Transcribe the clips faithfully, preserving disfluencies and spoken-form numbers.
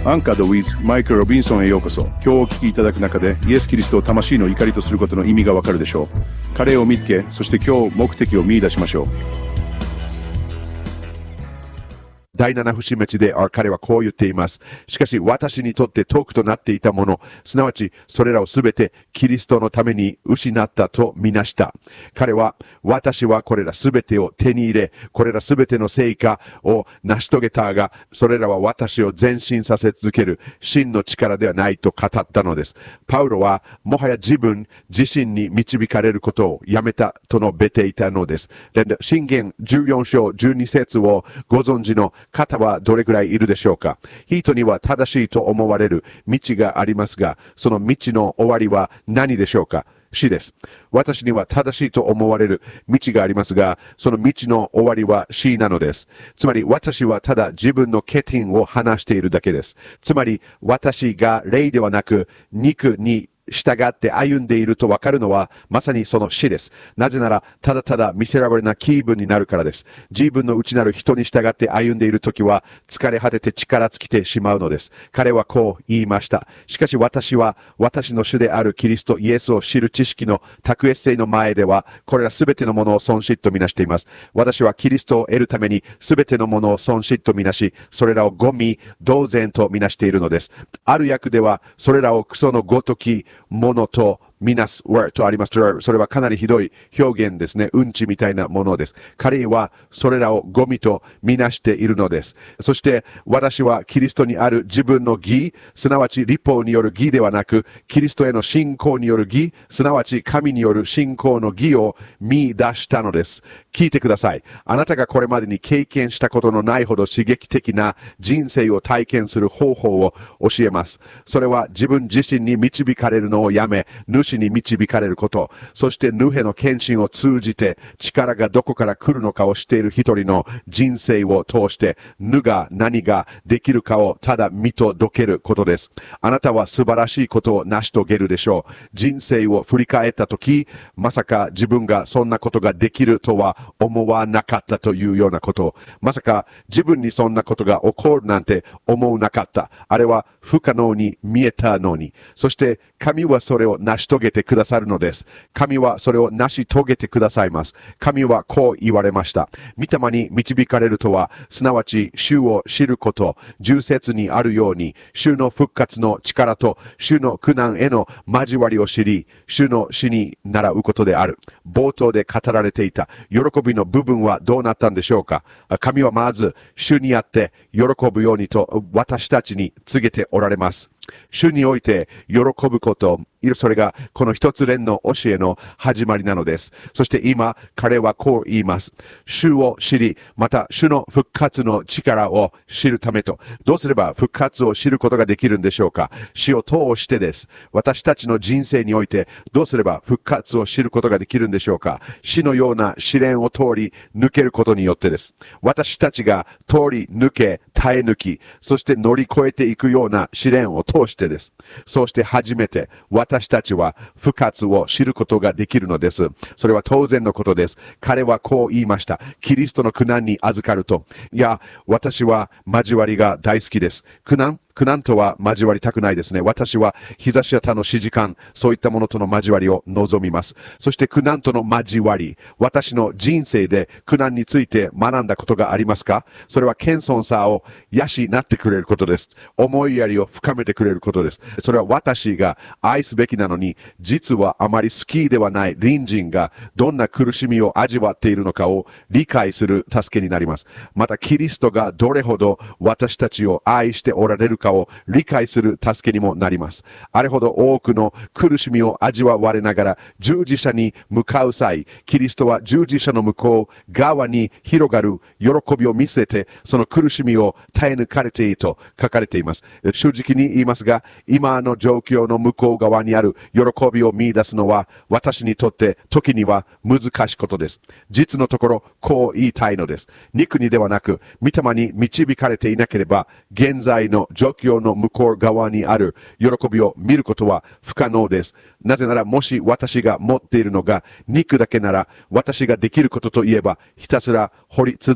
アンカード with マイク・ロビンソンへようこそ。今日お聞きいただく中でイエス・キリストを魂の怒りとすることの意味がわかるでしょう。彼を見つけ、そして今日目的を見出しましょう。 第七節目で彼はこう言っています。しかし私にとって遠くとなっていたもの、すなわちそれらをすべてキリストのために失ったとみなした。彼は私はこれらすべてを手に入れ、これらすべての成果を成し遂げたが、それらは私を前進させ続ける真の力ではないと語ったのです。パウロはもはや自分自身に導かれることをやめたと述べていたのです。箴言じゅうよん章じゅうに節をご存知の方はどれくらいいるでしょうか。人には正しいと思われる道がありますが、その道の終わりは何でしょうか。死です。私には正しいと思われる道がありますが、その道の終わりは死なのです。つまり私はただ自分の欠点を話しているだけです。つまり私が霊ではなく肉に従って歩んでいるとわかるのはまさにその死です。なぜならただただミセラブルな気分になるからです。自分の内なる人に従って歩んでいるときは疲れ果てて力尽きてしまうのです。彼はこう言いました。しかし私は私の主であるキリストイエスを知る知識の卓越性の前ではこれらすべてのものを損失とみなしています。私はキリストを得るためにすべてのものを損失とみなし、それらをゴミ同然とみなしているのです。ある訳ではそれらをクソのごときものとみなす word とあります。それはかなりひどい表現ですね。うんちみたいなものです。彼はそれらをゴミとみなしているのです。そして私はキリストにある自分の義、すなわち律法による義ではなく、キリストへの信仰による義、すなわち神による信仰の義を見出したのです。聞いてください。あなたがこれまでに経験したことのないほど刺激的な人生を体験する方法を教えます。それは自分自身に導かれるのをやめ、主に導かれること、そしてヌヘの献身を通じて力がどこから来るのかを知っている一人の人生を通して、ヌが何ができるかをただ見届けることです。あなたは素晴らしいことを成し遂げるでしょう。人生を振り返ったとき、まさか自分がそんなことができるとは思わなかったというようなこと、まさか自分にそんなことが起こるなんて思わなかった。あれは不可能に見えたのに、そして神はそれを成し遂げてくださるのです。神はそれを成し遂げてくださいます。神はこう言われました。御霊に導かれるとは、すなわち主を知ること、十節にあるように、主の復活の力と主の苦難への交わりを知り、主の死に習うことである。冒頭で語られていた喜びの部分はどうなったんでしょうか。神はまず主にあって喜ぶようにと私たちに告げておられます。主において喜ぶこと、それがこの一つ連の教えの始まりなのです。そして今彼はこう言います。主を知り、また主の復活の力を知るためと。どうすれば復活を知ることができるんでしょうか。死を通してです。私たちの人生においてどうすれば復活を知ることができるんでしょうか。死のような試練を通り抜けることによってです。私たちが通り抜け、耐え抜き、そして乗り越えていくような試練を通してです。そうして初めて私たちは復活を知ることができるのです。それは当然のことです。彼はこう言いました。キリストの苦難に預かると。いや、私は交わりが大好きです。苦難苦難とは交わりたくないですね。私は日差しや他の指示官、そういったものとの交わりを望みます。そして苦難との交わり、私の人生で苦難について学んだことがありますか？それは謙遜さを養ってくれることです。思いやりを深めてくれることです。それは私が愛すべきなのに、実はあまり好きではない隣人がどんな苦しみを味わっているのかを理解する助けになります。またキリストがどれほど私たちを愛しておられるかを理解する助けにもなります。あれほど多くの苦しみを味わわれながら十字架に向かう際、キリストは十字架の向こう側に広がる喜びを見せて、その苦しみを耐え抜かれていると書かれています。正直に言いますが、今の状況の向こう側にある喜びを見出すのは私にとって時には難しいことです。実のところこう言いたいのです。肉にではなく御霊に導かれていなければ、現在の状況の向こう側にある喜びを見ることは不可能です。なぜなら、もし私が持っているのが肉だけなら、私ができることといえばひたすら掘り続け、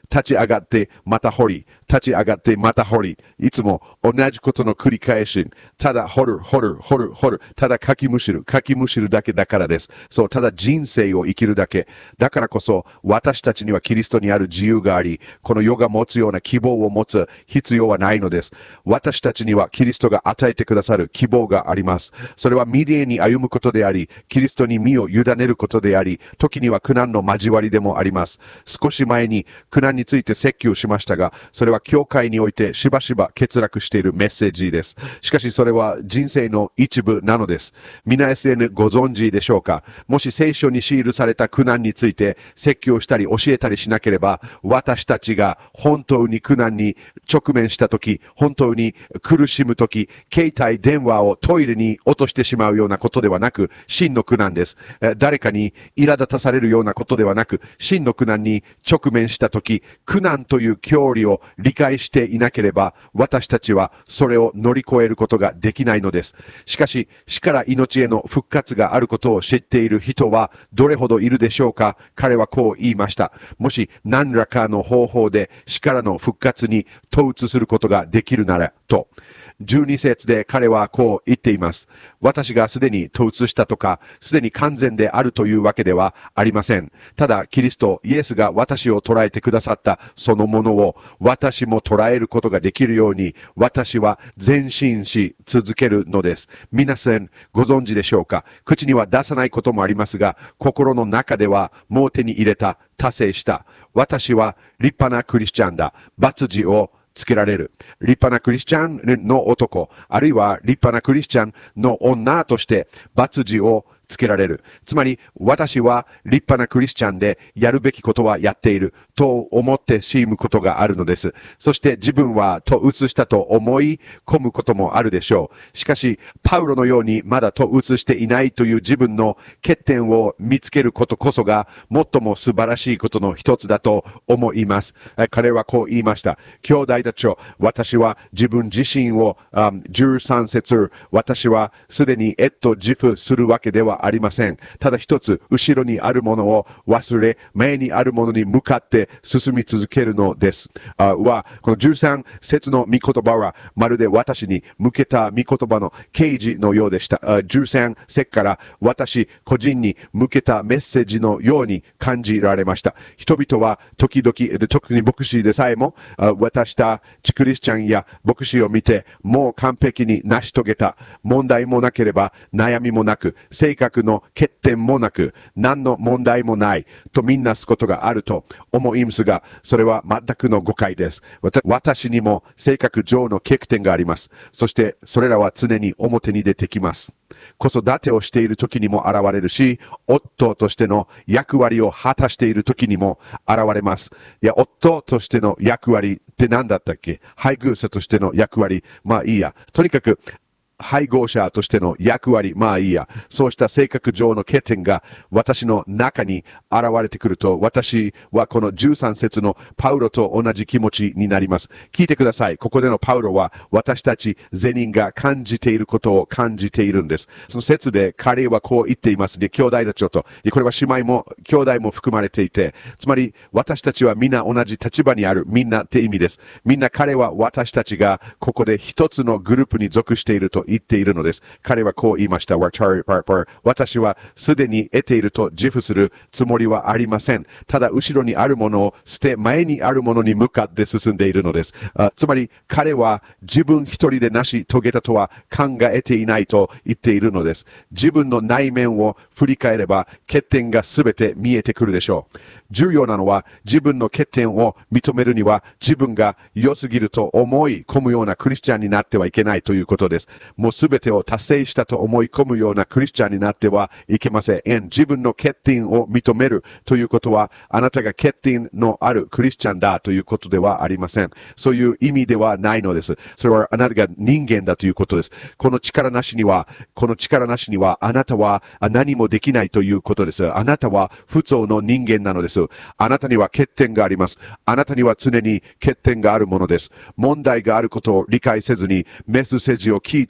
立ち上がってまた掘り、立ち上がってまた掘り、いつも同じことの繰り返し、ただ掘る、掘る、掘る、掘る、ただかきむしる、かきむしるだけだからです。そう、ただ人生を生きるだけ。だからこそ、私たちにはキリストにある自由があり、この世が持つような希望を持つ必要はないのです。私たちにはキリストが与えてくださる希望があります。それは未来に歩むことであり、キリストに身を委ねることであり、時には苦難の交わりでもあります。少し前に苦難について説教しましたが、それは教会においてしばしば欠落しているメッセージです。しかしそれは人生の一部なのです。皆 エスエヌ ご存知でしょうか？もし聖書に記された苦難について説教したり教えたりしなければ、私たちが本当に苦難に直面したとき、本当に苦しむとき、携帯電話をトイレに落としてしまうようなことではなく、真の苦難です。誰かに苛立たされるようなことではなく、真の苦難に直面したとき、苦難という教理を理解していなければ、私たちはそれを乗り越えることができないのです。しかし、死から命への復活があることを知っている人はどれほどいるでしょうか？彼はこう言いました。もし何らかの方法で死からの復活に統一することができるならと。じゅうに節で彼はこう言っています。私がすでに統一したとか、すでに完全であるというわけではありません。ただ、キリスト、イエスが私を捉えてくださったそのものを私も捉えることができるように、私は前進し続けるのです。皆さんご存知でしょうか？口には出さないこともありますが、心の中ではもう手に入れた、達成した。私は立派なクリスチャンだ。罰字をつけられる。立派なクリスチャンの男、あるいは立派なクリスチャンの女として罰字をつけられる。つまり、私は立派なクリスチャンでやるべきことはやっていると思ってしむことがあるのです。そして自分は統一したと思い込むこともあるでしょう。しかし、パウロのようにまだ統一していないという自分の欠点を見つけることこそが最も素晴らしいことの一つだと思います。彼はこう言いました。兄弟たちよ、私は自分自身を、um, じゅうさん節、私はすでにえっと自負するわけではありません。ただ一つ、後ろにあるものを忘れ、前にあるものに向かって進み続けるのです。あは、このじゅうさん節の御言葉は、まるで私に向けた御言葉の啓示のようでした。あじゅうさん節から私個人に向けたメッセージのように感じられました。人々は時々、特に牧師でさえも、私たちクリスチャンや牧師を見て、もう完璧に成し遂げた。問題もなければ悩みもなく、性格の欠点もなく、何の問題もないとみんなすことがあると思いますが、それは全くの誤解です。私にも性格上の欠点があります。そしてそれらは常に表に出てきます。子育てをしている時にも現れるし、夫としての役割を果たしている時にも現れます。いや、夫としての役割って何だったっけ？配偶者としての役割。まあいいや。とにかく、配偶者としての役割、まあいいや。そうした性格上の欠点が私の中に現れてくると、私はこのじゅうさん節のパウロと同じ気持ちになります。聞いてください。ここでのパウロは私たち全員が感じていることを感じているんです。その説で彼はこう言っていますね。兄弟たちと。これは姉妹も兄弟も含まれていて、つまり私たちはみんな同じ立場にある。みんなって意味です。みんな彼は私たちがここで一つのグループに属していると言っているのです。彼はこう言いました。私はすでに得ていると自負するつもりはありません。ただ後ろにあるものを捨て前にあるものに向かって進んでいるのです。つまり彼は自分一人で成し遂げたとは考えていないと言っているのです。自分の内面を振り返れば欠点がすべて見えてくるでしょう。重要なのは自分の欠点を認めるには自分が良すぎると思い込むようなクリスチャンになってはいけないということです。もうすべてを達成したと思い込むようなクリスチャンになってはいけません。自分の欠点を認めるということはあなたが欠点のあるクリスチャンだということではありません。そういう意味ではないのです。それはあなたが人間だということです。この力なしには、この力なしにはあなたは何もできないということです。あなたは不調の人間なのです。あなたには欠点があります。あなたには常に欠点があるものです。問題があることを理解せずにメッセージを聞いたり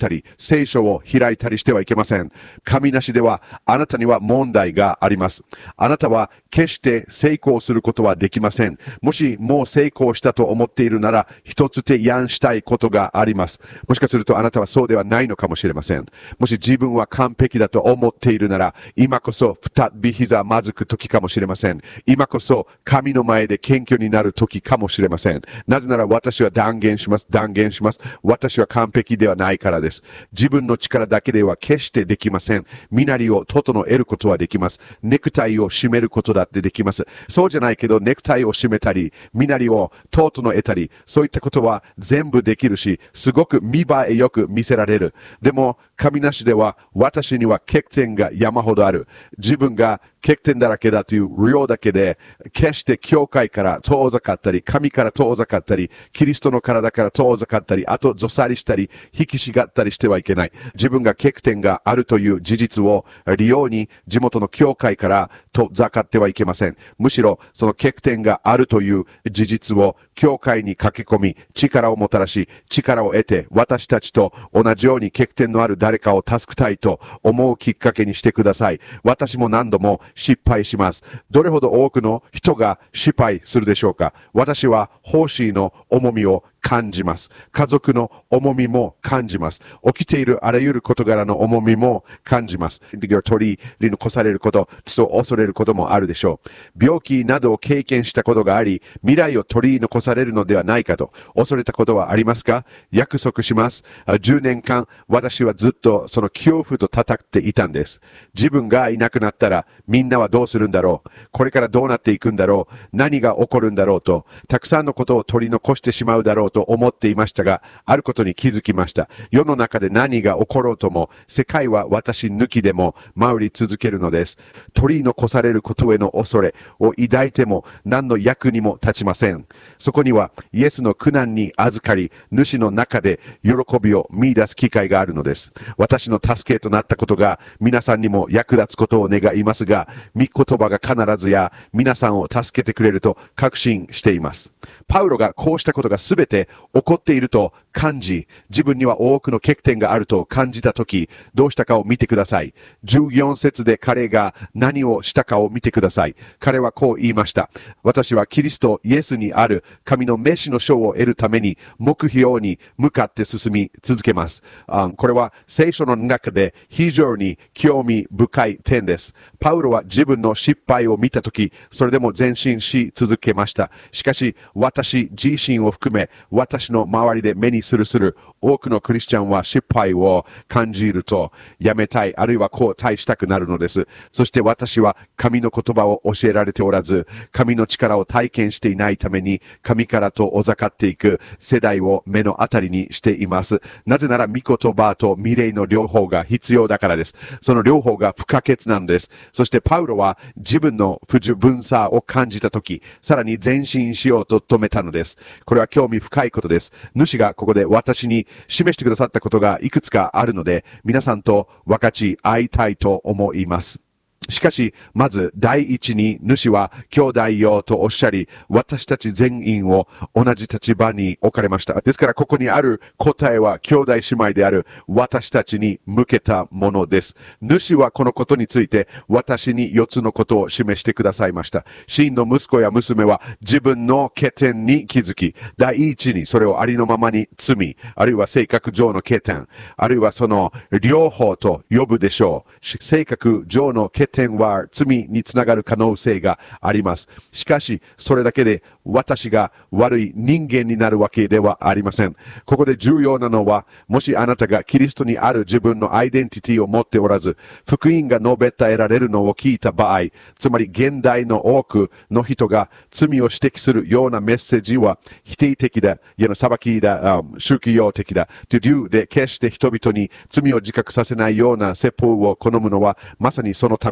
り、聖書を開いたりしてはいけません。神なしではあなたには問題があります。あなたは決して成功することはできません。もしもう成功したと思っているなら、一つ提案したいことがあります。もしかするとあなたはそうではないのかもしれません。もし自分は完璧だと思っているなら、今こそ再び膝まずく時かもしれません。今こそ神の前で謙虚になる時かもしれません。なぜなら私は断言します。断言します。私は完璧ではないからです。自分の力だけでは決してできません。身なりを整えることはできます。ネクタイを締めることだってできます。そうじゃないけど、ネクタイを締めたり、身なりを整えたり、そういったことは全部できるし、すごく見栄えよく見せられる。でも、神なしでは私には欠点が山ほどある。自分が欠点だらけだという量だけで、決して教会から遠ざかったり、神から遠ざかったり、キリストの体から遠ざかったり、あとぞさりしたり、引きしがったりしてはいけない。自分が欠点があるという事実を利用に地元の教会から遠ざかってはいけません。むしろその欠点があるという事実を教会に駆け込み、力をもたらし、力を得て、私たちと同じように欠点のある誰かを助けたいと思うきっかけにしてください。私も何度も失敗します。どれほど多くの人が失敗するでしょうか。私は奉仕の重みを感じます。家族の重みも感じます。起きているあらゆる事柄の重みも感じます。取り残されること、そう恐れることもあるでしょう。病気などを経験したことがあり、未来を取り残されるのではないかと恐れたことはありますか？約束します。じゅうねんかん、私はずっとその恐怖と戦っていたんです。自分がいなくなったら、みんなはどうするんだろう。これからどうなっていくんだろう。何が起こるんだろうと、たくさんのことを取り残してしまうだろうと思っていましたが、あることに気づきました。世の中で何が起ころうとも、世界は私抜きでも回り続けるのです。取り残されることへの恐れを抱いても何の役にも立ちません。そこにはイエスの苦難に預かり、主の中で喜びを見出す機会があるのです。私の助けとなったことが皆さんにも役立つことを願いますが、御言葉が必ずや皆さんを助けてくれると確信しています。パウロがこうしたことがすべて起こっていると感じ、自分には多くの欠点があると感じたとき、どうしたかを見てください。じゅうよん節で彼が何をしたかを見てください。彼はこう言いました。私はキリストイエスにある神の召しの賞を得るために目標に向かって進み続けます。これは聖書の中で非常に興味深い点です。パウロは自分の失敗を見たとき、それでも前進し続けました。しかし、私自身を含め、私の周りで目にするする多くのクリスチャンは失敗を感じるとやめたい、あるいは後退したくなるのです。そして私は神の言葉を教えられておらず、神の力を体験していないために、神から遠ざかっていく世代を目の当たりにしています。なぜなら、御言葉と未来の両方が必要だからです。その両方が不可欠なんです。そしてパウロは自分の不十分さを感じたとき、さらに前進しようと止めたのです。これは興味深いことです。主がここで私に示してくださったことがいくつかあるので、皆さんと分かち合いたいと思います。しかし、まず第一に主は兄弟よとおっしゃり、私たち全員を同じ立場に置かれました。ですからここにある答えは兄弟姉妹である私たちに向けたものです。主はこのことについて私に四つのことを示してくださいました。真の息子や娘は自分の欠点に気づき、第一にそれをありのままに罪、あるいは性格上の欠点、あるいはその両方と呼ぶでしょう。性格上の欠点は罪につながる可能性があります。しかし、それだけで私が悪い人間になるわけではありません。ここで重要なのは、もしあなたがキリストにある自分のアイデンティティを持っておらず、福音が述べ伝えられるのを聞いた場合、つまり現代の多くの人が罪を指摘するようなメッセージは否定的だ、いや裁きだ、宗教的だ、という理由で決して人々に罪を自覚させないような説法を好むのはまさにそのため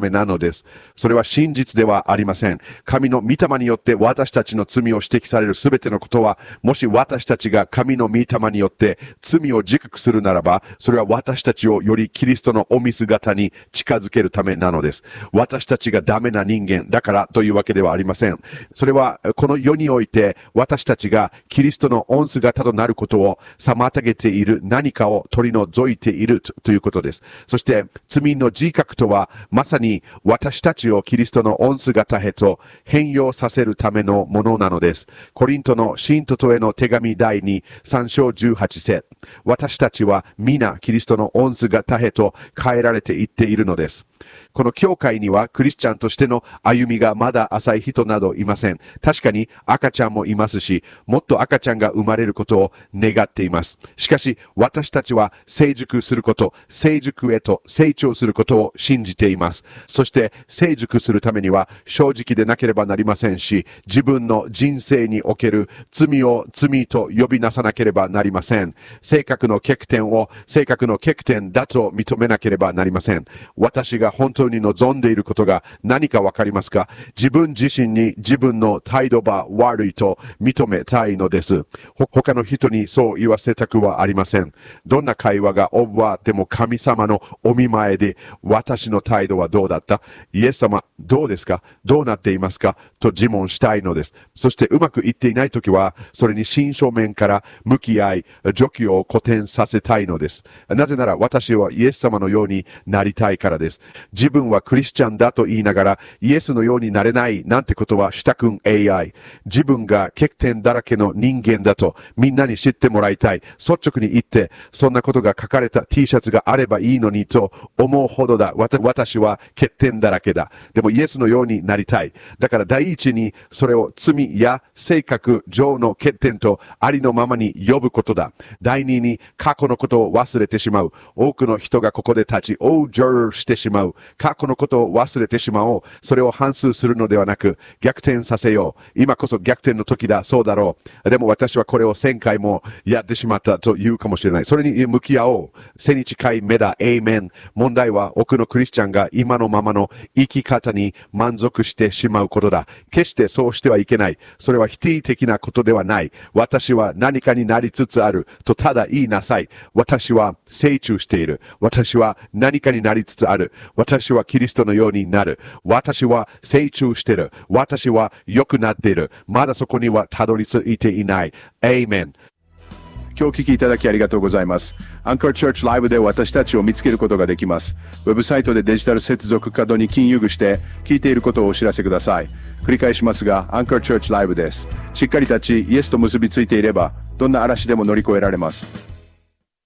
めなのです。それは真実ではありません。神の御霊によって私たちの罪を指摘されるすべてのことは、もし私たちが神の御霊によって罪を自覚するならば、それは私たちをよりキリストのお見姿に近づけるためなのです。私たちがダメな人間だからというわけではありません。それはこの世において私たちがキリストの御姿となることを妨げている何かを取り除いているということです。そして罪の自覚とはまさに私たちをキリストの御姿へと変容させるためのものなのです。コリントの信徒とへの手紙第に、さん章じゅうはち節。私たちは皆キリストの御姿へと変えられていっているのです。この教会にはクリスチャンとしての歩みがまだ浅い人などいません。確かに赤ちゃんもいますし、もっと赤ちゃんが生まれることを願っています。しかし私たちは成熟すること、成熟へと成長することを信じています。そして成熟するためには正直でなければなりませんし、自分の人生における罪を罪と呼びなさなければなりません。性格の欠点を性格の欠点だと認めなければなりません。私が本当に望んでいることが何かわかりますか？自分自身に自分の態度が悪いと認めたいのです。他の人にそう言わせたくはありません。どんな会話が終わっても神様のお見舞いで私の態度はどうだった？イエス様どうですか？どうなっていますか？と自問したいのです。そしてうまくいっていないときはそれに真正面から向き合い、状況を好転させたいのです。なぜなら私はイエス様のようになりたいからです。自分はクリスチャンだと言いながらイエスのようになれないなんてことはしたくん エーアイ。自分が欠点だらけの人間だとみんなに知ってもらいたい。率直に言ってそんなことが書かれた T シャツがあればいいのにと思うほどだ。私は欠点だらけだ。でもイエスのようになりたい。だから第一にそれを罪や性格上の欠点とありのままに呼ぶことだ。第二に過去のことを忘れてしまう。多くの人がここで立ち往生してしまう。過去のことを忘れてしまおう。それを反芻するのではなく逆転させよう。今こそ逆転の時だ。そうだろう。でも私はこれを千回もやってしまったと言うかもしれない。それに向き合おう。背に近い目だ。エイメン。問題は多くのクリスチャンが今のままの生き方に満足してしまうことだ。決してそうしてはいけない。それは否定的なことではない。私は何かになりつつあるとただ言いなさい。私は成長している。私は何かになりつつある。私はキリストのようになる。私は成長している。私は良くなっている。まだそこにはたどり着いていない。エイメン。 今日聞きいただきありがとうございます。アンカーチャーチライブで私たちを見つけることができます。ウェブサイトでデジタル接続カードに金融して聞いていることをお知らせください。繰り返しますが、アンカーチャーチライブです。しっかり立ち、イエスと結びついていれば、どんな嵐でも乗り越えられます。